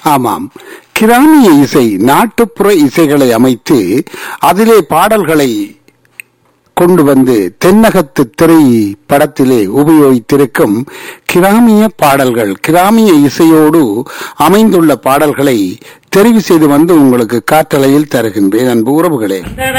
ஆமாம், கிராமிய இசை நாட்டுப்புற இசைகளை அமைத்து அதிலே பாடல்களை கொண்டு வந்து தென்னகத்து திரை படத்திலே உபயோகித்திருக்கும் கிராமிய பாடல்கள், கிராமிய இசையோடு அமைந்துள்ள பாடல்களை தெரிவு செய்து வந்து உங்களுக்கு காற்றலையில் தருகின்றேன் அன்பு உறவுகளே.